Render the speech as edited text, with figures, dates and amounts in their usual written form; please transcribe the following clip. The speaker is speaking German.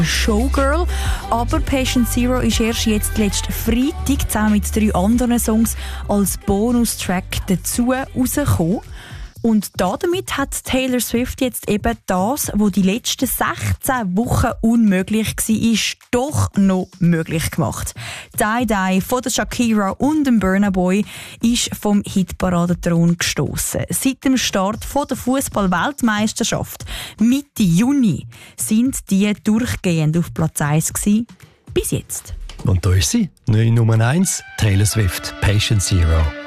Showgirl. Aber Patient Zero ist erst jetzt letzten Freitag zusammen mit 3 anderen Songs als Bonustrack dazu rausgekommen. Und damit hat Taylor Swift jetzt eben das, was die letzten 16 Wochen unmöglich war, doch noch möglich gemacht. «Die Die» von der Shakira und dem Burna Boy ist vom Hitparadenthron gestossen. Seit dem Start der Fußball-Weltmeisterschaft Mitte Juni sind die durchgehend auf Platz 1 gewesen. Bis jetzt. Und da ist sie, neue Nummer 1, Taylor Swift, Patient Zero.